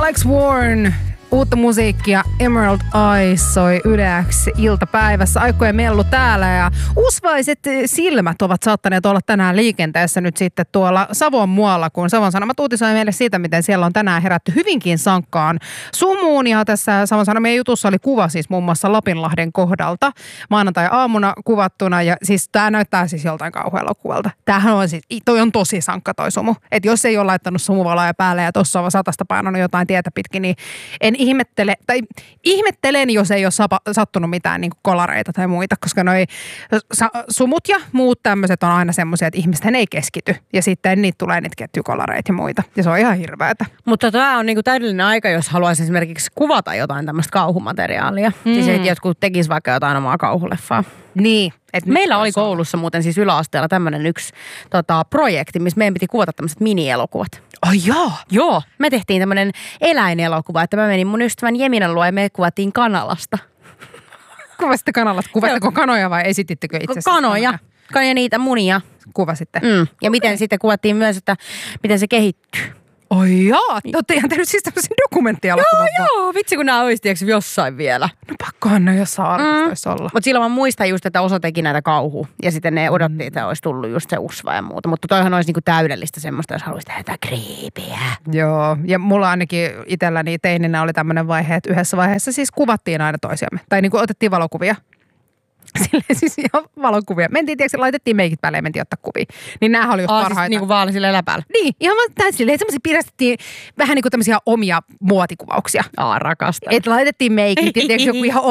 Alex Warren, uutta musiikkia, Emerald Eyes soi Yle X iltapäivässä. Aikojen mellu täällä ja usvaiset silmät ovat saattaneet olla tänään liikenteessä nyt sitten tuolla Savon muualla, kun Savon Sanomat uutisoi meille siitä, miten siellä on tänään herätty hyvinkin sankkaan sumuun. Ja tässä Savon Sanomien jutussa oli kuva siis muun muassa Lapinlahden kohdalta maanantai-aamuna kuvattuna. Ja siis tämä näyttää siis joltain kauhuelokuvalta. Tämähän on siis, toi on tosi sankka toi sumu. Että jos ei ole laittanut sumuvaloja päälle ja tuossa on satasta painanut jotain tietä pitkin, niin en ihmettelen, jos ei ole sattunut mitään niin kuin kolareita tai muita, koska noi sumut ja muut tämmöiset on aina semmoisia, että ihmisten ei keskity. Ja sitten niitä tulee niitä ketjukolareita ja muita. Ja se on ihan hirveätä. Mutta tämä on niinku täydellinen aika, jos haluaisi esimerkiksi kuvata jotain tämmöistä kauhumateriaalia. Siis että jotkut tekis vaikka jotain omaa kauhuleffaa. Niin. Meillä oli koulussa muuten siis yläasteella tämmöinen yksi projekti, missä meidän piti kuvata tämmöiset mini-elokuvat. Ai jaa. Joo. Me tehtiin tämmöinen eläinelokuva, että mä menin mun ystävän Jeminan luo ja me kuvattiin kanalasta. Kuvasitte kanalasta? Kuvatteko kanoja vai esitittekö itse asiassa? Kanoja. Ja niitä munia. Kuvasitte? Ja miten sitten kuvattiin myös, että miten se kehittyy. Oi jaa, te olette ihan tehnyt siis tämmöisen dokumenttielokuvan. Joo, vitsi kun nämä olisi tiiäks jossain vielä. No pakkohan ne jossain arkistoisi olla. Mutta silloin mä muistan just, että osa teki näitä kauhua. Ja sitten ne odotti, että olisi tullut just se usva ja muuta. Mutta toihan olisi niinku täydellistä semmoista, jos haluaisi tehdä jotain creepyä. Joo, ja mulla ainakin itselläni teininä oli tämmöinen vaihe, että yhdessä vaiheessa siis kuvattiin aina toisiamme. Tai niinku otettiin valokuvia. Silleen siis ihan valokuvia. Mentiin, tiedätkö, laitettiin meikit päälle ja mentiin ottaa kuvia. Niin näähän oli just parhaita. Siis niinku vaan silleen läpäällä. Niin, ihan vaan silleen, että semmoisia piirastettiin vähän niinku tämmöisiä omia muotikuvauksia. Rakastan. Että laitettiin meikit ja tiedätkö, joku ihan